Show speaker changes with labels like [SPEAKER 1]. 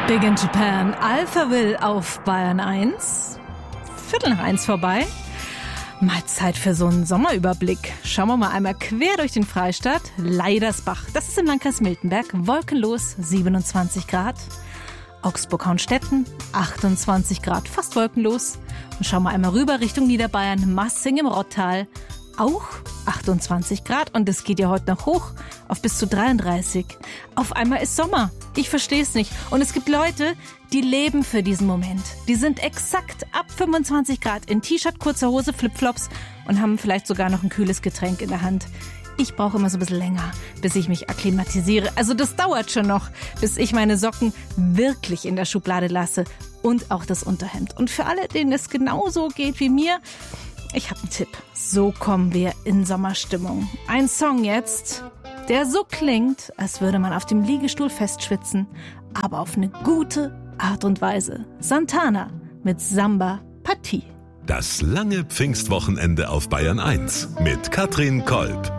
[SPEAKER 1] Big in Japan, Alphaville auf Bayern 1. 1:15 vorbei. Mal Zeit für so einen Sommerüberblick. Schauen wir mal einmal quer durch den Freistaat. Leidersbach, das ist im Landkreis Miltenberg, wolkenlos, 27 Grad. Augsburg-Hauenstetten, 28 Grad, fast wolkenlos. Und schauen wir einmal rüber Richtung Niederbayern, Massing im Rottal, auch 28 Grad. Und es geht ja heute noch hoch auf bis zu 33. Auf einmal ist Sommer. Ich verstehe es nicht. Und es gibt Leute, die leben für diesen Moment. Die sind exakt ab 25 Grad in T-Shirt, kurzer Hose, Flipflops und haben vielleicht sogar noch ein kühles Getränk in der Hand. Ich brauche immer so ein bisschen länger, bis ich mich akklimatisiere. Also das dauert schon noch, bis ich meine Socken wirklich in der Schublade lasse und auch das Unterhemd. Und für alle, denen es genauso geht wie mir, ich habe einen Tipp. So kommen wir in Sommerstimmung. Ein Song jetzt, der so klingt, als würde man auf dem Liegestuhl festschwitzen, aber auf eine gute Art und Weise. Santana mit Samba Partie.
[SPEAKER 2] Das lange Pfingstwochenende auf Bayern 1 mit Katrin Kolb.